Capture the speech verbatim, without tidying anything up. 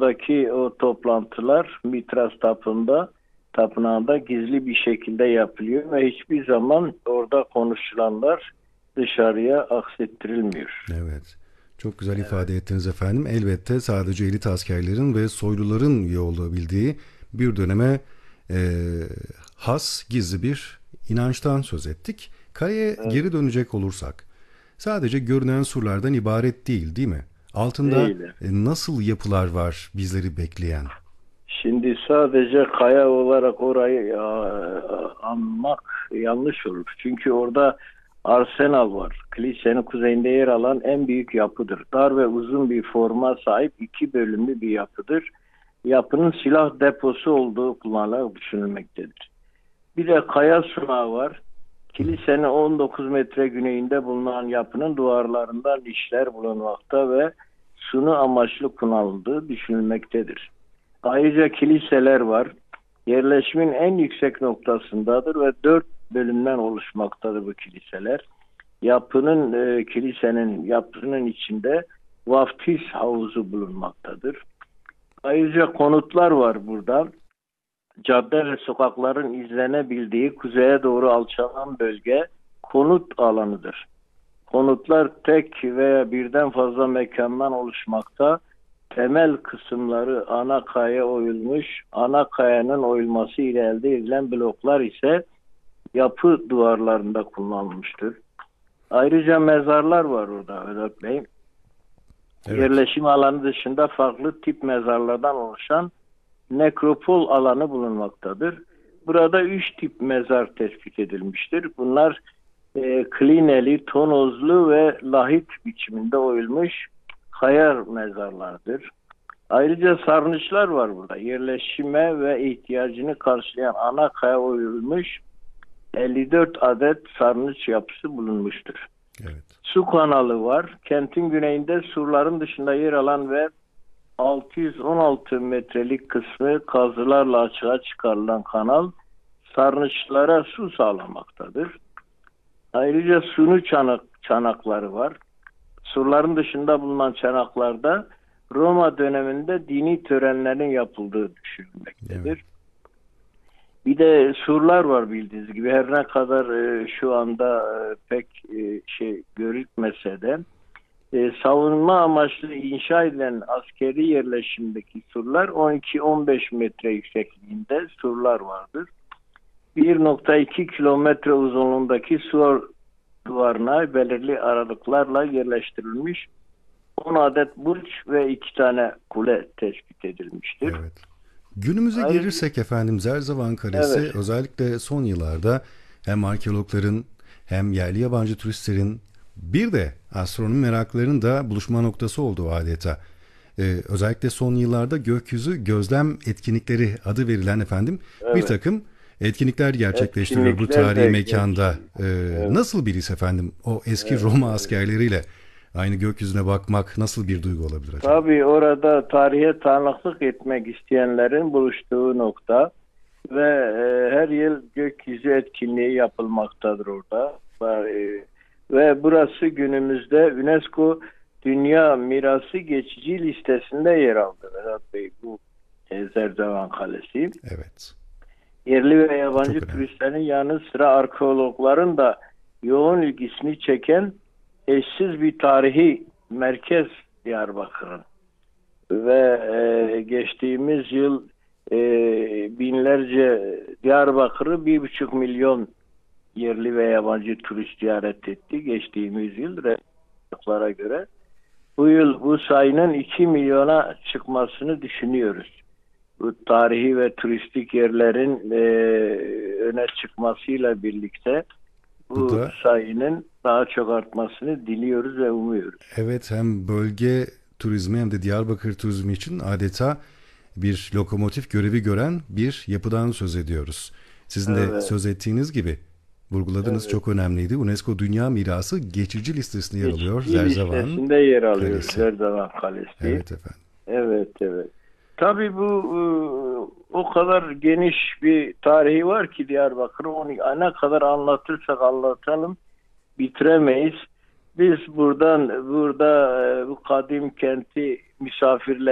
oradaki o toplantılar Mitras Tapınağı tapınağında gizli bir şekilde yapılıyor ve hiçbir zaman orada konuşulanlar dışarıya aksettirilmiyor. Evet. Çok güzel ifade ettiniz efendim. Elbette sadece elit askerlerin ve soyluların üye olabildiği bir döneme e, has gizli bir inançtan söz ettik. Kaleye Evet. geri dönecek olursak sadece görünen surlardan ibaret değil, değil mi? Altında Değil. e, nasıl yapılar var bizleri bekleyen? Şimdi sadece kaya olarak orayı a- anmak yanlış olur. Çünkü orada Arsenal var. Kilisenin kuzeyinde yer alan en büyük yapıdır. Dar ve uzun bir forma sahip iki bölümlü bir yapıdır. Yapının silah deposu olduğu kullanılarak düşünülmektedir. Bir de kaya sunağı var. Kilisenin on dokuz metre güneyinde bulunan yapının duvarlarında nişler bulunmakta ve sunu amaçlı kullanıldığı düşünülmektedir. Ayrıca kiliseler var. Yerleşimin en yüksek noktasındadır ve dört bölümden oluşmaktadır bu kiliseler. Yapının, e, kilisenin yapısının içinde vaftiz havuzu bulunmaktadır. Ayrıca konutlar var burada. Cadde ve sokakların izlenebildiği kuzeye doğru alçalan bölge konut alanıdır. Konutlar tek veya birden fazla mekandan oluşmakta. Temel kısımları ana kaya oyulmuş, ana kayanın oyulması ile elde edilen bloklar ise yapı duvarlarında kullanılmıştır. Ayrıca mezarlar var orada Vedat Bey. Evet. Yerleşim alanı dışında farklı tip mezarlardan oluşan nekropol alanı bulunmaktadır. Burada üç tip mezar tespit edilmiştir. Bunlar e, klineli, tonozlu ve lahit biçiminde oyulmuş kaya mezarlardır. Ayrıca sarnıçlar var burada. Yerleşime ve ihtiyacını karşılayan ana kaya oyulmuş elli dört adet sarnıç yapısı bulunmuştur. Evet. Su kanalı var. Kentin güneyinde surların dışında yer alan ve altı yüz on altı metrelik kısmı kazılarla açığa çıkarılan kanal sarnıçlara su sağlamaktadır. Ayrıca sunu çanak, çanakları var. Surların dışında bulunan çanaklarda Roma döneminde dini törenlerin yapıldığı düşünülmektedir. Evet. Bir de surlar var bildiğiniz gibi. Her ne kadar e, şu anda e, pek e, şey görülmese de e, savunma amaçlı inşa edilen askeri yerleşimdeki surlar on iki on beş metre yüksekliğinde surlar vardır. bir nokta iki kilometre uzunluğundaki sur duvarına belirli aralıklarla yerleştirilmiş on adet burç ve iki tane kule tespit edilmiştir. Evet. Günümüze Ayrıca, gelirsek efendim Zerzevan Kalesi evet. özellikle son yıllarda hem arkeologların hem yerli yabancı turistlerin bir de astronomi meraklarının da buluşma noktası oldu adeta. Ee, özellikle son yıllarda gökyüzü gözlem etkinlikleri adı verilen efendim Evet. bir takım etkinlikler gerçekleştiriyor bu Etkinlikler tarihi de mekanda. Ee, evet. Nasıl bir his efendim o eski Evet, Roma evet. askerleriyle aynı gökyüzüne bakmak nasıl bir duygu olabilir acaba? Tabii orada tarihe tanıklık etmek isteyenlerin buluştuğu nokta ve e, her yıl gökyüzü etkinliği yapılmaktadır orada. E, ve burası günümüzde UNESCO Dünya Mirası geçici listesinde yer aldı Vedat Bey, bu e, Zerzevan Kalesi. Evet. Yerli ve yabancı Çok önemli. turistlerin yanı sıra arkeologların da yoğun ilgisini çeken eşsiz bir tarihi merkez Diyarbakır'ın. Ve e, geçtiğimiz yıl e, binlerce Diyarbakır'ı bir buçuk milyon yerli ve yabancı turist ziyaret etti geçtiğimiz yıl rakamlara göre. Bu yıl bu sayının iki milyona çıkmasını düşünüyoruz. Bu tarihi ve turistik yerlerin e, öne çıkmasıyla birlikte bu, Bu da sayının daha çok artmasını diliyoruz ve umuyoruz. evet hem bölge turizmi hem de Diyarbakır turizmi için adeta bir lokomotif görevi gören bir yapıdan söz ediyoruz. Sizin de Evet, söz ettiğiniz gibi vurguladığınız evet. çok önemliydi. UNESCO Dünya Mirası geçici listesinde yer alıyor Geçici Zerzevan listesinde yer alıyor Kalesi. Zerzevan Kalesi. Evet efendim. Evet, evet. Tabii bu e, o kadar geniş bir tarihi var ki Diyarbakır'ı, onu ne kadar anlatırsak anlatalım bitiremeyiz. Biz buradan burada e, bu kadim kenti misafirler